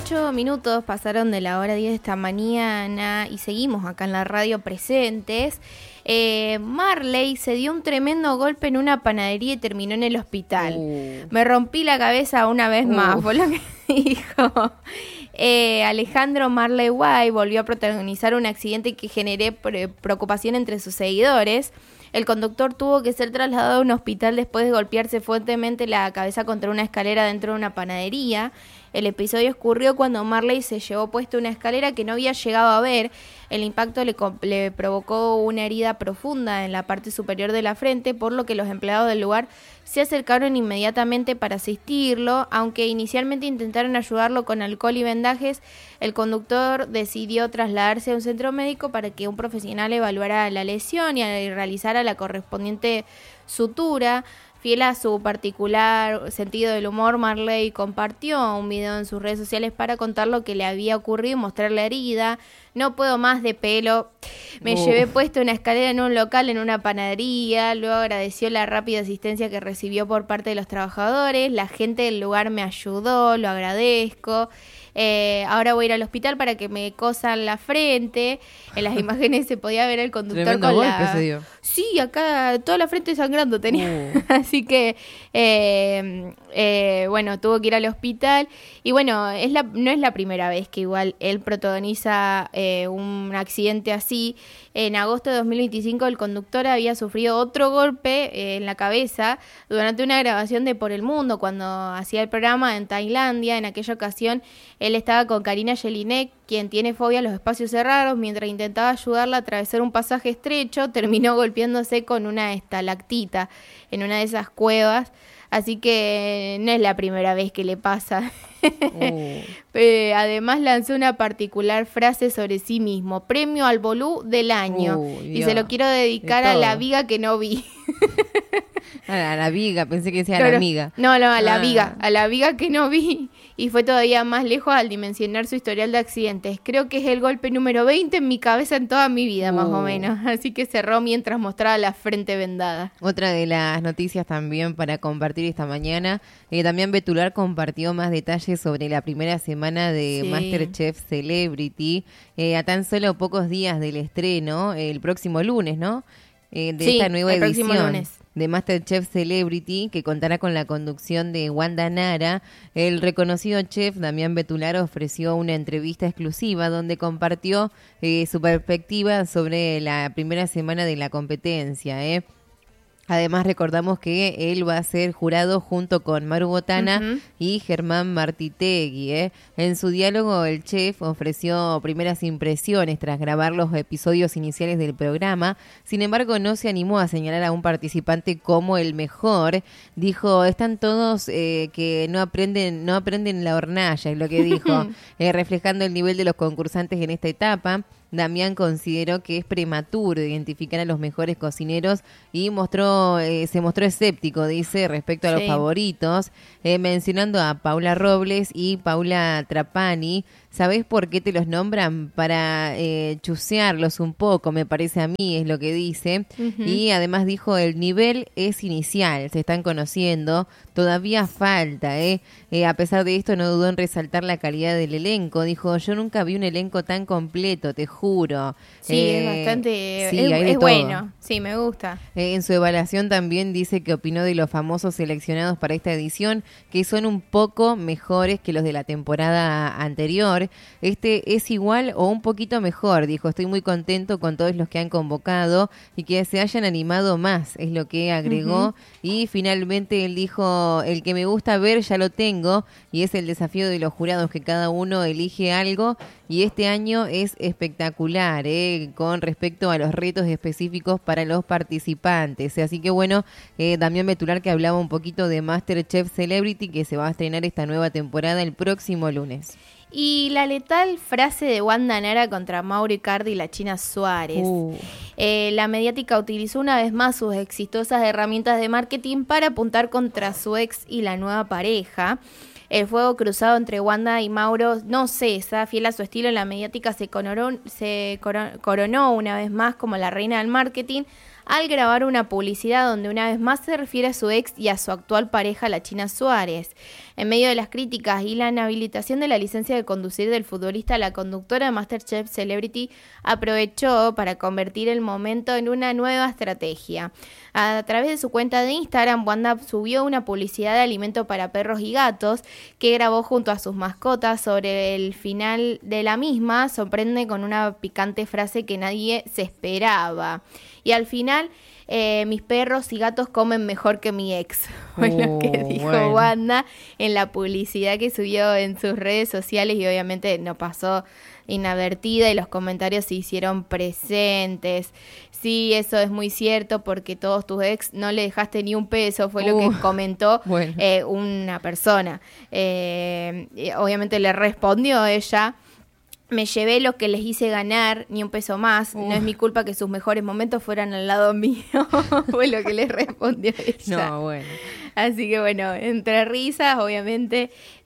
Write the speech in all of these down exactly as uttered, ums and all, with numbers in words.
Ocho minutos pasaron de la hora diez de esta mañana y seguimos acá en la radio presentes. Eh, Marley se dio un tremendo golpe en una panadería y terminó en el hospital. Uh. Me rompí la cabeza una vez uh. más, fue lo que dijo. Eh, Alejandro Marley White volvió a protagonizar un accidente que generó preocupación entre sus seguidores. El conductor tuvo que ser trasladado a un hospital después de golpearse fuertemente la cabeza contra una escalera dentro de una panadería. El episodio ocurrió cuando Marley se llevó puesta una escalera que no había llegado a ver. El impacto le, le provocó una herida profunda en la parte superior de la frente, por lo que los empleados del lugar se acercaron inmediatamente para asistirlo. Aunque inicialmente intentaron ayudarlo con alcohol y vendajes, el conductor decidió trasladarse a un centro médico para que un profesional evaluara la lesión y realizara la correspondiente sutura. Fiel a su particular sentido del humor, Marley compartió un video en sus redes sociales para contar lo que le había ocurrido y mostrar la herida. No puedo más de pelo. Me oh. llevé puesto una escalera en un local, en una panadería. Luego agradeció la rápida asistencia que recibió por parte de los trabajadores. La gente del lugar me ayudó, lo agradezco. Eh, ahora voy a ir al hospital para que me cosan la frente. En las imágenes se podía ver el conductor Tremendo con golpe la... se dio. Sí, acá toda la frente sangrando tenía. Uh. Así que, eh, eh, bueno, tuvo que ir al hospital. Y bueno, es la, no es la primera vez que igual él protagoniza eh, un accidente así. En agosto de dos mil veinticinco el conductor había sufrido otro golpe eh, en la cabeza durante una grabación de Por el Mundo, cuando hacía el programa en Tailandia. En aquella ocasión él estaba con Karina Jelinek, quien tiene fobia a los espacios cerrados. Mientras intentaba ayudarla a atravesar un pasaje estrecho, terminó golpeándose con una estalactita en una de esas cuevas. Así que no es la primera vez que le pasa. Uh. eh, además lanzó una particular frase sobre sí mismo: premio al bolú del año. Uh, y se lo quiero dedicar a la viga que no vi. A la viga, pensé que decía claro, a la amiga. No, no, a la ah. viga, a la viga que no vi. Y fue todavía más lejos al dimensionar su historial de accidentes. Creo que es el golpe número veinte en mi cabeza en toda mi vida, uh. más o menos. Así que cerró mientras mostraba la frente vendada. Otra de las noticias también para compartir esta mañana. Eh, también Betular compartió más detalles sobre la primera semana de sí. MasterChef Celebrity. Eh, a tan solo pocos días del estreno, el próximo lunes, ¿no? Eh, de sí, esta nueva el edición próximo lunes. De MasterChef Celebrity, que contará con la conducción de Wanda Nara. El reconocido chef Damián Betular ofreció una entrevista exclusiva donde compartió eh, su perspectiva sobre la primera semana de la competencia, ¿eh? Además, recordamos que él va a ser jurado junto con Maru Botana uh-huh. y Germán Martitegui, ¿eh? En su diálogo, el chef ofreció primeras impresiones tras grabar los episodios iniciales del programa. Sin embargo, no se animó a señalar a un participante como el mejor. Dijo, están todos eh, que no aprenden no aprenden la hornalla, es lo que dijo, eh, reflejando el nivel de los concursantes en esta etapa. Damián consideró que es prematuro identificar a los mejores cocineros y mostró eh, se mostró escéptico, dice, respecto a sí. los favoritos, eh, mencionando a Paula Robles y Paula Trapani. ¿Sabés por qué te los nombran? Para eh, chusearlos un poco, me parece a mí, es lo que dice. Uh-huh. Y además dijo, el nivel es inicial, se están conociendo, todavía falta, ¿eh? Eh, a pesar de esto, no dudó en resaltar la calidad del elenco. Dijo, yo nunca vi un elenco tan completo, te juro. Sí, eh, es bastante, sí, es, es bueno, sí, me gusta. Eh, en su evaluación también dice que opinó de los famosos seleccionados para esta edición, que son un poco mejores que los de la temporada anterior. Este es igual o un poquito mejor, dijo, estoy muy contento con todos los que han convocado y que se hayan animado más, es lo que agregó. Uh-huh. Y finalmente él dijo, el que me gusta ver ya lo tengo, y es el desafío de los jurados, que cada uno elige algo, y este año es espectacular, ¿eh? Con respecto a los retos específicos para los participantes. Así que bueno, eh, Damián Betular, que hablaba un poquito de MasterChef Celebrity, que se va a estrenar esta nueva temporada el próximo lunes. Y la letal frase de Wanda Nara contra Mauro Icardi y la China Suárez. Uh. Eh, la mediática utilizó una vez más sus exitosas herramientas de marketing para apuntar contra su ex y la nueva pareja. El fuego cruzado entre Wanda y Mauro no cesa. Fiel a su estilo, la mediática se coronó, se coronó una vez más como la reina del marketing, al grabar una publicidad donde una vez más se refiere a su ex y a su actual pareja, la China Suárez. En medio de las críticas y la inhabilitación de la licencia de conducir del futbolista, la conductora de MasterChef Celebrity aprovechó para convertir el momento en una nueva estrategia. A través de su cuenta de Instagram, Wanda subió una publicidad de alimento para perros y gatos que grabó junto a sus mascotas. Sobre el final de la misma, sorprende con una picante frase que nadie se esperaba. Y al final, eh, mis perros y gatos comen mejor que mi ex. Fue uh, lo que dijo bueno. Wanda en la publicidad que subió en sus redes sociales, y obviamente no pasó inadvertida y los comentarios se hicieron presentes. Sí, eso es muy cierto, porque todos tus ex no le dejaste ni un peso, fue uh, lo que comentó bueno. eh, una persona. Eh, obviamente le respondió ella: me llevé lo que les hice ganar, ni un peso más. Uh. No es mi culpa que sus mejores momentos fueran al lado mío. Fue lo que les respondió ella. No, bueno. Así que bueno, entre risas, obviamente,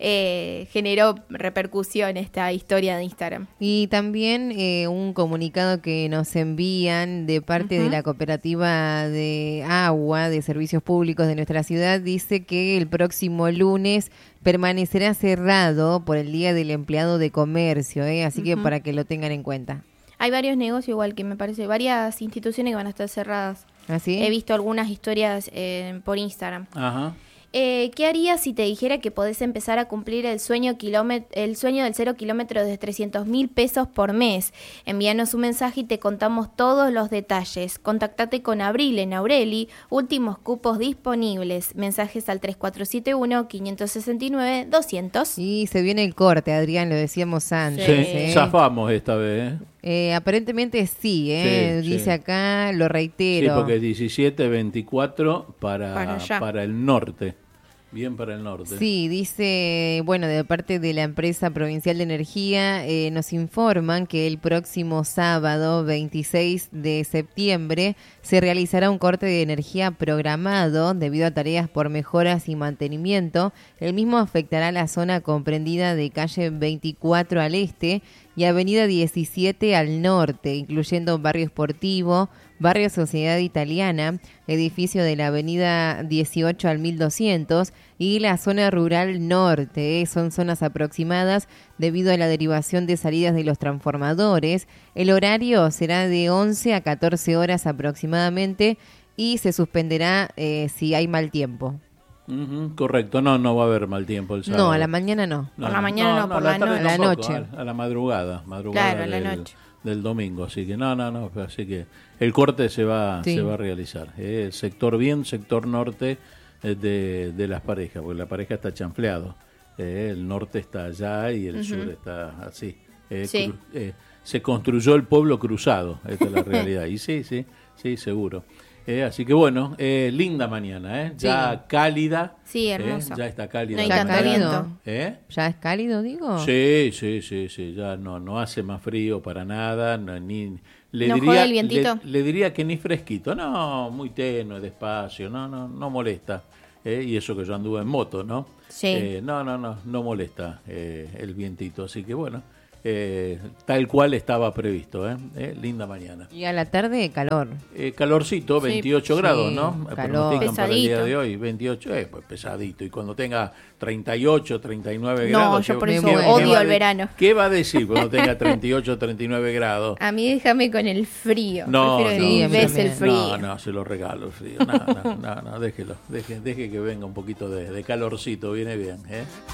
eh, generó repercusión esta historia de Instagram. Y también eh, un comunicado que nos envían de parte uh-huh. de la cooperativa de agua, de servicios públicos de nuestra ciudad, dice que el próximo lunes permanecerá cerrado por el Día del Empleado de Comercio, ¿eh? Así uh-huh. que para que lo tengan en cuenta. Hay varios negocios, igual que me parece, varias instituciones que van a estar cerradas. ¿Ah, sí? He visto algunas historias eh, por Instagram. Ajá. Eh, ¿Qué harías si te dijera que podés empezar a cumplir el sueño kilómet- el sueño del cero kilómetro de trescientos mil pesos por mes? Envíanos un mensaje y te contamos todos los detalles. Contactate con Abril en Aureli, últimos cupos disponibles. Mensajes al tres cuatro siete uno, cinco seis nueve, doscientos. Y se viene el corte, Adrián, lo decíamos antes. Sí, ¿eh? zafamos esta vez, ¿eh? Eh, aparentemente sí, ¿eh? Sí, dice sí. acá, lo reitero. Sí, porque es diecisiete veinticuatro para, para, para el norte. Bien para el norte. Sí, dice, bueno, de parte de la empresa provincial de energía, eh, nos informan que el próximo sábado, veintiséis de septiembre, se realizará un corte de energía programado debido a tareas por mejoras y mantenimiento. El mismo afectará la zona comprendida de calle veinticuatro al este y avenida diecisiete al norte, incluyendo Barrio Sportivo, Barrio Sociedad Italiana, edificio de la avenida dieciocho al mil doscientos y la zona rural norte. ¿eh? Son zonas aproximadas debido a la derivación de salidas de los transformadores. El horario será de once a catorce horas aproximadamente y se suspenderá eh, si hay mal tiempo. Uh-huh, correcto, no, no va a haber mal tiempo el sábado. No, a la mañana no. no por la mañana no, no, no por la, la, no- la noche. A, a la madrugada, madrugada Claro, del, la noche. del domingo, así que no, no, no, así que el corte se va, Sí. se va a realizar. Eh, el sector bien, sector norte eh, de, de las parejas, porque la pareja está chanfleado. Eh, el norte está allá y el uh-huh. sur está así. Eh, Sí. cru- eh, se construyó el pueblo cruzado, esta es la realidad. Y sí, sí, sí, seguro. Eh, así que bueno, eh, linda mañana, ¿eh? Ya Sí. cálida. Sí, eh, hermosa. ya está cálida. No hay la tanto mañana. viento. ¿Eh? ¿Ya es cálido, digo? Sí, sí, sí, sí, ya no, no hace más frío para nada, no, ni le ¿No diría, juega el vientito? Le, le diría que ni fresquito, no, muy tenue, despacio, no, no, no molesta, eh, y eso que yo anduve en moto, ¿no? Sí. Eh, no, no, no, no molesta eh, el vientito, así que bueno, eh, tal cual estaba previsto, ¿eh? Eh, linda mañana. Y a la tarde, calor. Eh, calorcito, Sí. veintiocho Sí, grados, ¿no? calor. Pronostican para el día Pesadito. de hoy, veintiocho, eh, pues pesadito. Y cuando tenga treinta y ocho, treinta y nueve No, grados... yo ¿qué- por eso qué- qué odio va a el de- verano. ¿Qué va a decir cuando tenga treinta y ocho, treinta y nueve grados? A mí déjame con el frío. No, Prefiero no, mil a mí veces también. el frío. No, no, se lo regalo el frío. No, no, no, no, déjelo. Deje, deje que venga un poquito de, de calorcito, viene bien, ¿eh?